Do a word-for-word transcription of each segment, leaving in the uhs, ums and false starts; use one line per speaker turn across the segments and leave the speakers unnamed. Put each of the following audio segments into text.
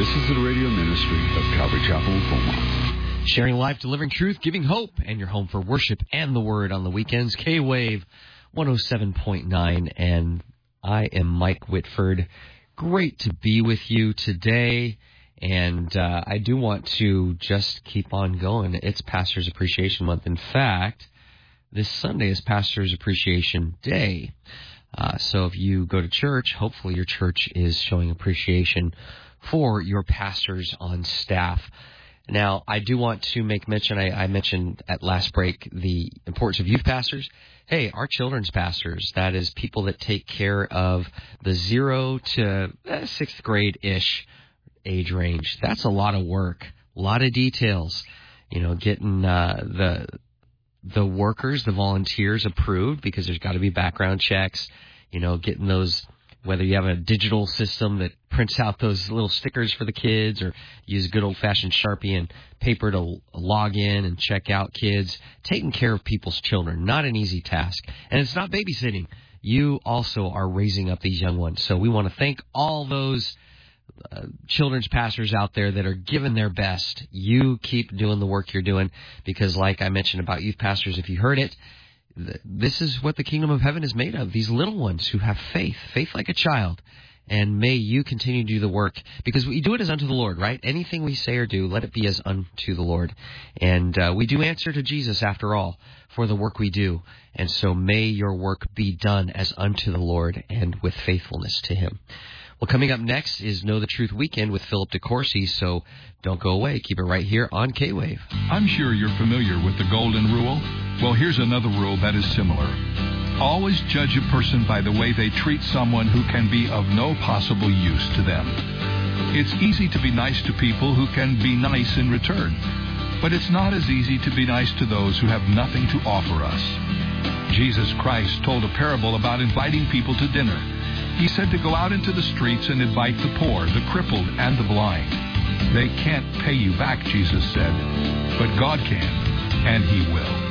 This is the radio ministry of Calvary Chapel in Beaumont.
Sharing life, delivering truth, giving hope, and your home for worship and the Word on the weekends. K-Wave one oh seven point nine, and I am Mike Whitford. Great to be with you today, and uh, I do want to just keep on going. It's Pastor's Appreciation Month. In fact, this Sunday is Pastor's Appreciation Day. Uh, so if you go to church, hopefully your church is showing appreciation for your pastors on staff. Now, I do want to make mention, I, I mentioned at last break the importance of youth pastors. Hey, our children's pastors, that is people that take care of the zero to eh, sixth grade-ish age range. That's a lot of work, a lot of details, you know, getting uh, the the workers, the volunteers approved, because there's got to be background checks, you know, getting those, whether you have a digital system that prints out those little stickers for the kids or use good old-fashioned Sharpie and paper to log in and check out kids. Taking care of people's children, not an easy task. And it's not babysitting. You also are raising up these young ones. So we want to thank all those uh, children's pastors out there that are giving their best. You keep doing the work you're doing, because like I mentioned about youth pastors, if you heard it, this is what the kingdom of heaven is made of, these little ones who have faith, faith like a child. And may you continue to do the work, because we do it as unto the Lord, right? Anything we say or do, let it be as unto the Lord. And uh, we do answer to Jesus, after all, for the work we do. And so may your work be done as unto the Lord and with faithfulness to Him. Well, coming up next is Know the Truth Weekend with Philip DeCourcy, so don't go away. Keep it right here on K-Wave.
I'm sure you're familiar with the Golden Rule. Well, here's another rule that is similar. Always judge a person by the way they treat someone who can be of no possible use to them. It's easy to be nice to people who can be nice in return, but it's not as easy to be nice to those who have nothing to offer us. Jesus Christ told a parable about inviting people to dinner. He said to go out into the streets and invite the poor, the crippled, and the blind. They can't pay you back, Jesus said, but God can, and He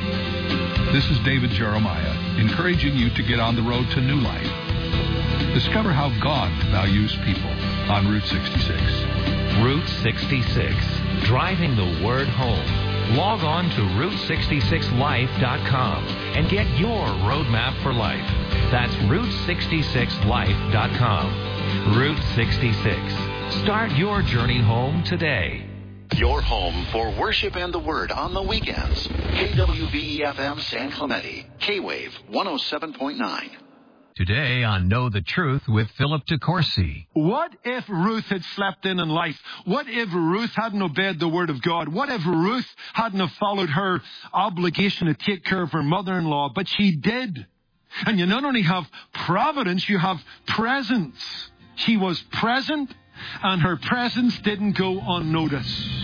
will. This is David Jeremiah, encouraging you to get on the road to new life. Discover how God values people on Route sixty-six.
Route sixty-six, driving the word home. Log on to route sixty-six life dot com and get your roadmap for life. That's route sixty-six life dot com. Route sixty-six. Start your journey home today.
Your home for worship and the Word on the weekends. K W V E F M San Clemente. K-Wave one oh seven point nine.
Today on Know the Truth with Philip DeCourcy.
What if Ruth had slept in in life? What if Ruth hadn't obeyed the word of God? What if Ruth hadn't have followed her obligation to take care of her mother-in-law? But she did. And you not only have providence, you have presence. She was present, and her presence didn't go unnoticed.